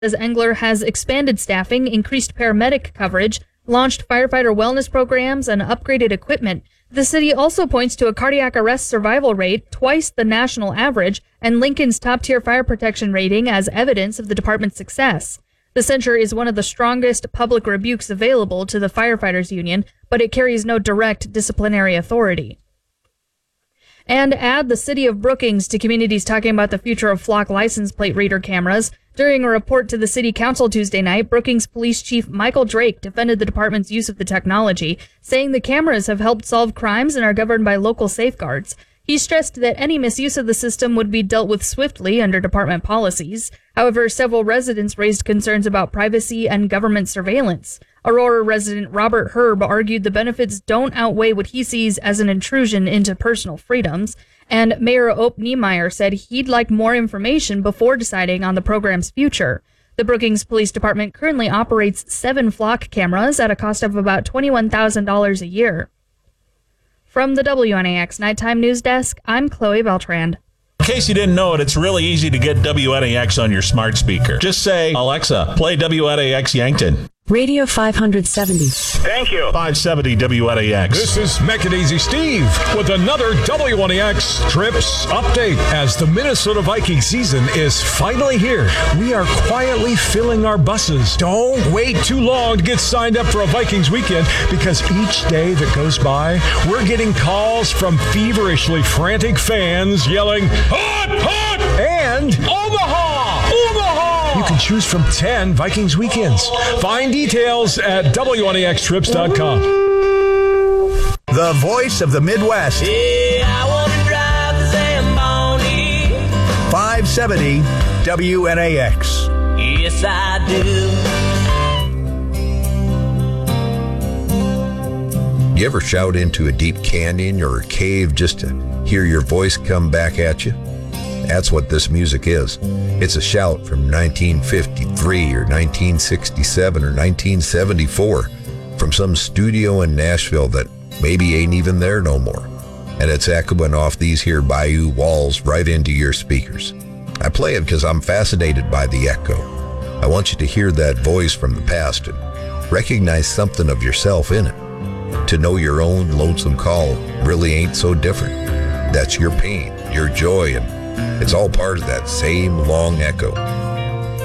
Says Engler has expanded staffing, increased paramedic coverage, launched firefighter wellness programs, and upgraded equipment. The city also points to a cardiac arrest survival rate twice the national average and Lincoln's top-tier fire protection rating as evidence of the department's success. The censure is one of the strongest public rebukes available to the firefighters union, but it carries no direct disciplinary authority. And add the city of Brookings to communities talking about the future of flock license plate reader cameras. During a report to the city council Tuesday night, Brookings Police Chief Michael Drake defended the department's use of the technology, saying the cameras have helped solve crimes and are governed by local safeguards. He stressed that any misuse of the system would be dealt with swiftly under department policies. However, several residents raised concerns about privacy and government surveillance. Aurora resident Robert Herb argued the benefits don't outweigh what he sees as an intrusion into personal freedoms. And Mayor Ope Niemeyer said he'd like more information before deciding on the program's future. The Brookings Police Department currently operates 7 flock cameras at a cost of about $21,000 a year. From the WNAX Nighttime News Desk, I'm Chloe Beltran. In case you didn't know it, it's really easy to get WNAX on your smart speaker. Just say, Alexa, play WNAX Yankton. Radio 570. Thank you. 570 WNAX. This is Mechanizy Steve with another WNAX Trips update. As the Minnesota Viking season is finally here, we are quietly filling our buses. Don't wait too long to get signed up for a Vikings weekend, because each day that goes by, we're getting calls from feverishly frantic fans yelling, "Hot, hot!" and "Omaha! Omaha!" You can choose from 10 Vikings weekends. Find details at WNAXtrips.com. The voice of the Midwest. Yeah, I want to drive the Zamboni. 570 WNAX. Yes, I do. You ever shout into a deep canyon or a cave just to hear your voice come back at you? That's what this music is. It's a shout from 1953 or 1967 or 1974 from some studio in Nashville that maybe ain't even there no more. And it's echoing off these here bayou walls right into your speakers. I play it because I'm fascinated by the echo. I want you to hear that voice from the past and recognize something of yourself in it. To know your own lonesome call really ain't so different. That's your pain, your joy, and it's all part of that same long echo.